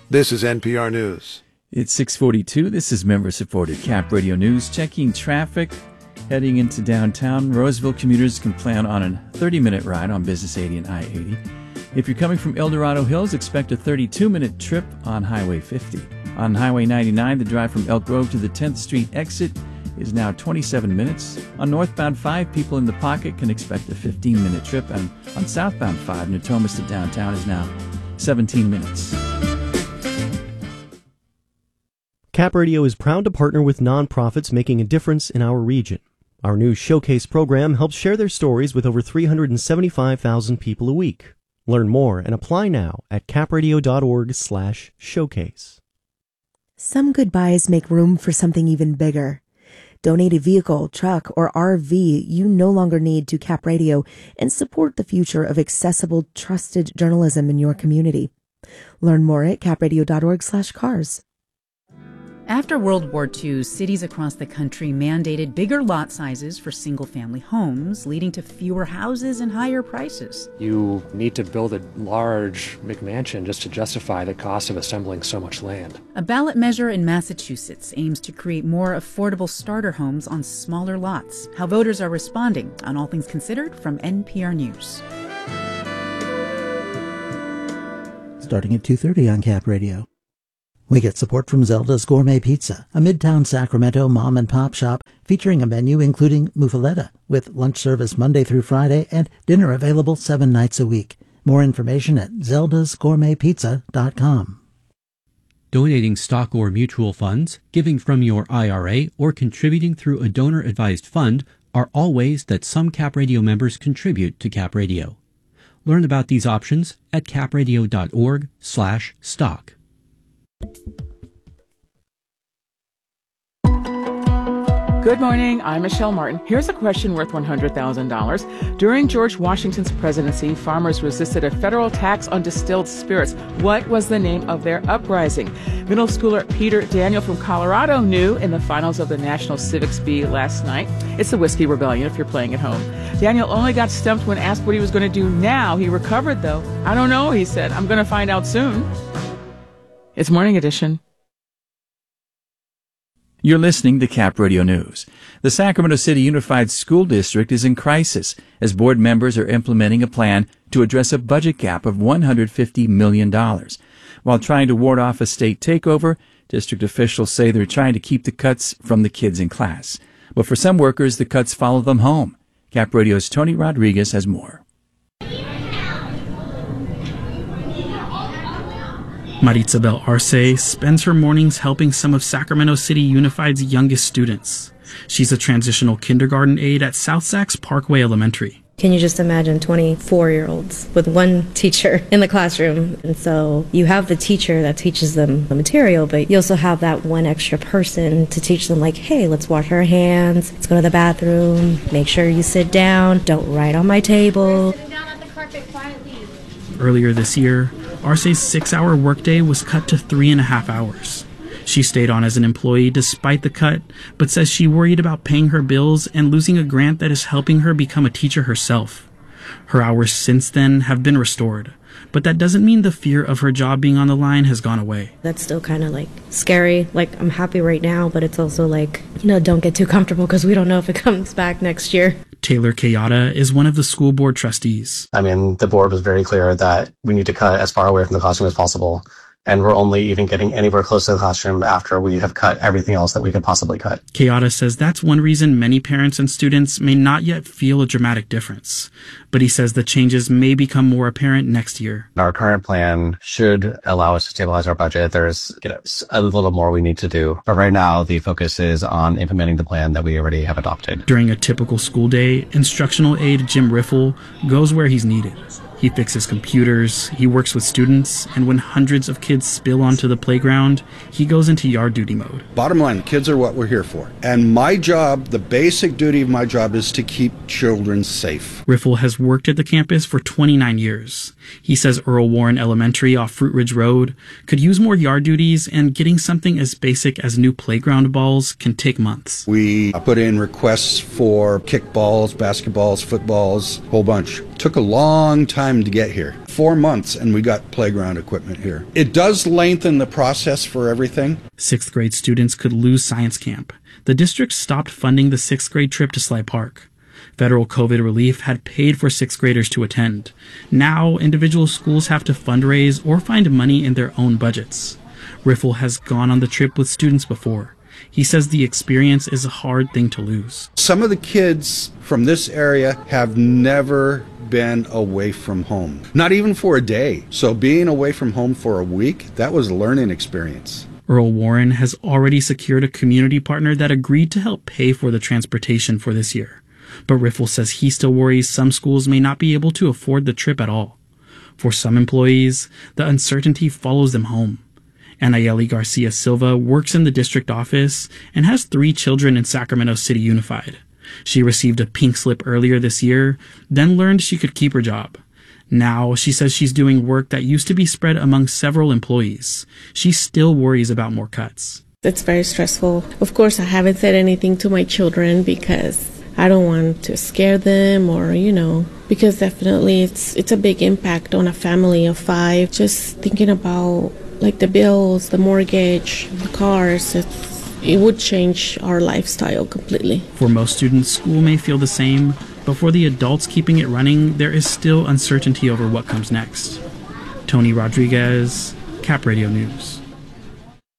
This is NPR News. It's 6:42. This is member-supported Cap Radio News. Checking traffic. Heading into downtown, Roseville commuters can plan on a 30-minute ride on Business 80 and I-80. If you're coming from El Dorado Hills, expect a 32-minute trip on Highway 50. On Highway 99, the drive from Elk Grove to the 10th Street exit is now 27 minutes. On northbound 5, people in the pocket can expect a 15-minute trip. And on southbound 5, Natomas to downtown is now 17 minutes. Cap Radio is proud to partner with nonprofits making a difference in our region. Our new Showcase program helps share their stories with over 375,000 people a week. Learn more and apply now at capradio.org/showcase. Some goodbyes make room for something even bigger. Donate a vehicle, truck, or RV you no longer need to Cap Radio and support the future of accessible, trusted journalism in your community. Learn more at capradio.org/cars. After World War II, cities across the country mandated bigger lot sizes for single-family homes, leading to fewer houses and higher prices. You need to build a large McMansion just to justify the cost of assembling so much land. A ballot measure in Massachusetts aims to create more affordable starter homes on smaller lots. How voters are responding on All Things Considered from NPR News. Starting at 2:30 on Cap Radio. We get support from Zelda's Gourmet Pizza, a Midtown Sacramento mom-and-pop shop featuring a menu including muffaletta, with lunch service Monday through Friday and dinner available 7 nights a week. More information at zeldasgourmetpizza.com. Donating stock or mutual funds, giving from your IRA, or contributing through a donor-advised fund are all ways that some Cap Radio members contribute to Cap Radio. Learn about these options at capradio.org/stock. Good morning, I'm Michelle Martin. Here's a question worth $100,000. During George Washington's presidency, farmers resisted a federal tax on distilled spirits. What was the name of their uprising? Middle schooler Peter Daniel from Colorado knew in the finals of the National Civics Bee last night. It's the Whiskey Rebellion if you're playing at home. Daniel only got stumped when asked what he was going to do now. He recovered, though. I don't know, he said. I'm going to find out soon. It's Morning Edition. You're listening to Cap Radio News. The Sacramento City Unified School District is in crisis as board members are implementing a plan to address a budget gap of $150 million. While trying to ward off a state takeover, district officials say they're trying to keep the cuts from the kids in class. But for some workers, the cuts follow them home. Cap Radio's Tony Rodriguez has more. Maritza Bell Arce spends her mornings helping some of Sacramento City Unified's youngest students. She's a transitional kindergarten aide at South Sacs Parkway Elementary. Can you just imagine 24-year-olds with one teacher in the classroom? And so you have the teacher that teaches them the material, but you also have that one extra person to teach them, like, hey, let's wash our hands, let's go to the bathroom, make sure you sit down, don't write on my table. Sit down on the carpet quietly. Earlier this year, Arce's 6-hour workday was cut to 3.5 hours. She stayed on as an employee despite the cut, but says she worried about paying her bills and losing a grant that is helping her become a teacher herself. Her hours since then have been restored, but that doesn't mean the fear of her job being on the line has gone away. That's still kind of like scary. Like, I'm happy right now, but it's also like, don't get too comfortable because we don't know if it comes back next year. Taylor Kayada is one of the school board trustees. The board was very clear that we need to cut as far away from the classroom as possible. And we're only even getting anywhere close to the classroom after we have cut everything else that we could possibly cut. Kayada says that's one reason many parents and students may not yet feel a dramatic difference. But he says the changes may become more apparent next year. Our current plan should allow us to stabilize our budget. There's a little more we need to do. But right now, the focus is on implementing the plan that we already have adopted. During a typical school day, instructional aide Jim Riffle goes where he's needed. He fixes computers, he works with students, and when hundreds of kids spill onto the playground, he goes into yard duty mode. Bottom line, kids are what we're here for. And my job, the basic duty of my job, is to keep children safe. Riffle has worked at the campus for 29 years. He says Earl Warren Elementary off Fruit Ridge Road could use more yard duties, and getting something as basic as new playground balls can take months. We put in requests for kickballs, basketballs, footballs, whole bunch. Took a long time to get here. 4 months and we got playground equipment here. It does lengthen the process for everything. 6th grade students could lose science camp. The district stopped funding the 6th grade trip to Sly Park. Federal COVID relief had paid for 6th graders to attend. Now, individual schools have to fundraise or find money in their own budgets. Riffle has gone on the trip with students before. He says the experience is a hard thing to lose. Some of the kids from this area have never been away from home, not even for a day. So being away from home for a week, that was a learning experience. Earl Warren has already secured a community partner that agreed to help pay for the transportation for this year. But Riffle says he still worries some schools may not be able to afford the trip at all. For some employees, the uncertainty follows them home. Anayeli Garcia Silva works in the district office and has 3 children in Sacramento City Unified. She received a pink slip earlier this year, then learned she could keep her job. Now, she says she's doing work that used to be spread among several employees. She still worries about more cuts. It's very stressful. Of course, I haven't said anything to my children because I don't want to scare them or, because definitely it's a big impact on a family of 5. Just thinking about like the bills, the mortgage, the cars, it would change our lifestyle completely. For most students, school may feel the same, but for the adults keeping it running, there is still uncertainty over what comes next. Tony Rodriguez, Cap Radio News.